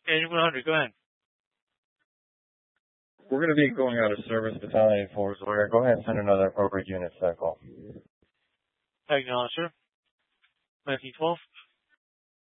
8100, go ahead. We're going to be going out of service, Battalion 4 Zoyer. Go ahead and send another appropriate unit to that call. Acknowledge, sir. 1912.